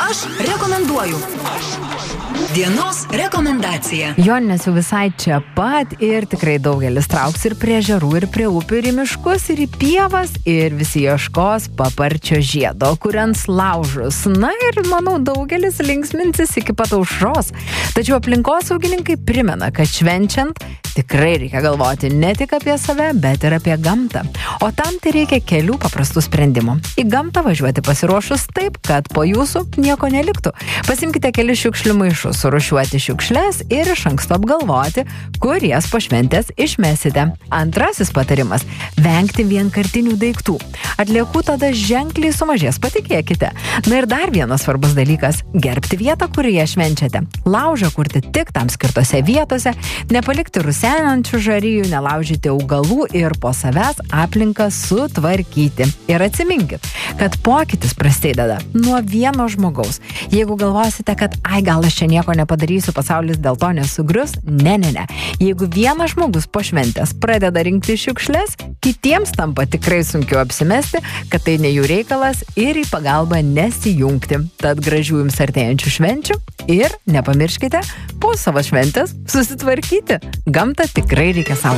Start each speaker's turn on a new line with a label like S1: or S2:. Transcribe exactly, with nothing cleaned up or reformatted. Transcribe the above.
S1: Aš rekomenduoju. Dienos rekomendacija.
S2: Joninės jau visai čia pat ir tikrai daugelis trauks ir prie ežerų, ir prie upių, ir į miškus, ir į pievas, ir visi ieškos paparčio žiedo, kuriant laužus. Na ir, manau, daugelis linksminsis iki pat aušros. Tačiau aplinkosaugininkai primena, kad švenčiant tikrai reikia galvoti ne tik apie save, bet ir apie gamtą. O tam tai reikia kelių paprastų sprendimų. Į gamtą važiuoti pasiruošus taip, kad po jūsų nieko neliktų. Pasimkite kelius šiukšlių maišus, surūšiuoti šiukšles ir iš anksto apgalvoti, kur jas po šventės išmesite. Antrasis patarimas – vengti vienkartinių daiktų. Atliekų tada ženkliai sumažės, patikėkite. Na ir dar vienas svarbus dalykas – gerbti vietą, kurioje švenčiate. Laužą kurti tik tam skirtose vietose, nepalikti rusenančių žarijų, nelaužyti augalų ir po savęs aplinką sutvarkyti. Ir atsiminkit, kad pokytis prasideda nuo vieno žmogaus. Jeigu galvosite, kad ai gal aš čia nieko nepadarysiu, pasaulis dėl to nesugrius, ne, ne, ne. Jeigu vienas žmogus po šventės pradeda rinkti šiukšles, kitiems tampa tikrai sunkiau apsimesti, kad tai ne jų reikalas ir į pagalbą nesijungti. Tad gražių jums artėjančių švenčių ir nepamirškite po savo šventės susitvarkyti. Gamtą tikrai reikia saugoti.